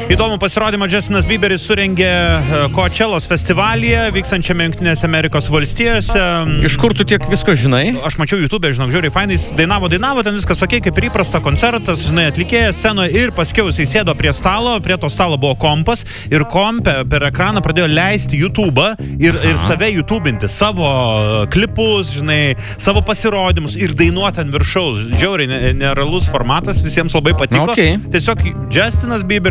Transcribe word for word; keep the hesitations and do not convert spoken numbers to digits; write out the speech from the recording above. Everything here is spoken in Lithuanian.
Įdomų pasirodymą Justinas Bieberis surengė Coachellos festivalyje, vykstančiame Jungtinėse Amerikos valstijose. Iš kur tu tiek visko žinai? Aš mačiau YouTube, žinok, žiūriai, fainai, dainavo, dainavo, ten viskas ok, kaip ir įprasta koncertas, žinai, atlikėjas scenoje ir paskiau jisai sėdo prie stalo, prie to stalo buvo kompas ir kompe per ekraną pradėjo leisti YouTube'ą ir, ir save YouTube'inti, savo klipus, žinai, savo pasirodymus ir dainuoti ant viršaus. Žiauriai nerealus formatas, visiems labai patiko. Okay. Tiesiog Justinas Bieberis